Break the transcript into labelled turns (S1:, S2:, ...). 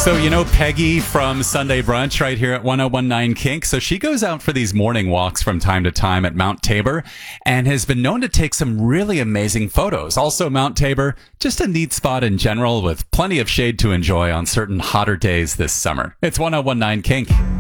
S1: So, you know Peggy from Sunday Brunch right here at 1019 Kink? So she goes out for these morning walks from time to time at Mount Tabor and has been known to take some really amazing photos. Also, Mount Tabor, just a neat spot in general with plenty of shade to enjoy on certain hotter days this summer. It's 1019 Kink.